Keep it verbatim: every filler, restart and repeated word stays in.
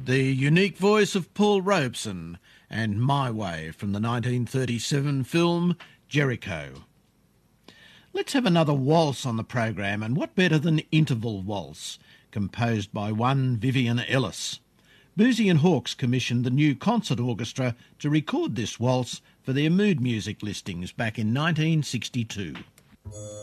The unique voice of Paul Robeson and My Way from the nineteen thirty-seven film Jericho. Let's have another waltz on the program, and what better than Interval Waltz, composed by one Vivian Ellis. Boozy and Hawkes commissioned the New Concert Orchestra to record this waltz for their mood music listings back in nineteen sixty-two.